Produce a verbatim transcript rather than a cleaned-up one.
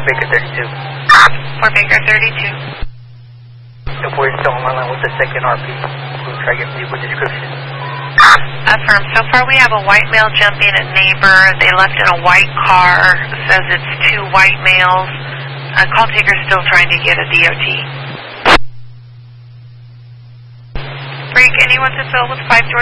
Baker thirty-two. four Baker thirty-two. If we're still on line with the second R P, we'll try to get vehicle description. Affirm. So far we have a white male jumping a neighbor. They left in a white car. It says it's two white males. A call taker's still trying to get a D O T. Freak, anyone to fill with five George